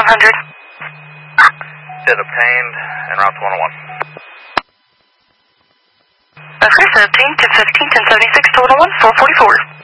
100. Did obtained en route to 101. That's Chris, obtained, 1015, 1076 to 101, 444.